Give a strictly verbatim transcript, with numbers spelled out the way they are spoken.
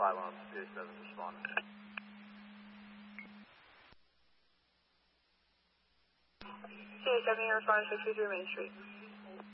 five one two seven respond. C A seven, responding to two three Main Street.